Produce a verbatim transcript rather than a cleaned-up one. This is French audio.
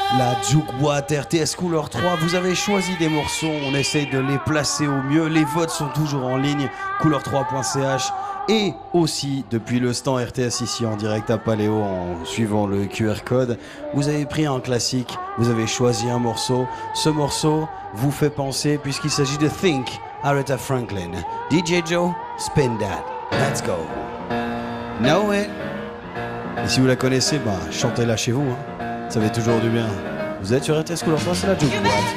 La Jukeboîte R T S Couleur trois, vous avez choisi des morceaux, on essaye de les placer au mieux. Les votes sont toujours en ligne, couleur trois point c h et aussi depuis le stand R T S ici en direct à Paléo en suivant le Q R code. Vous avez pris un classique, vous avez choisi un morceau. Ce morceau vous fait penser puisqu'il s'agit de Think, Aretha Franklin. D J Joe, spin that. Let's go. Know it. Et si vous la connaissez, bah, chantez-la chez vous. Hein. Ça fait toujours du bien. Vous êtes sur R T S Couleur trois, c'est la Jukeboîte.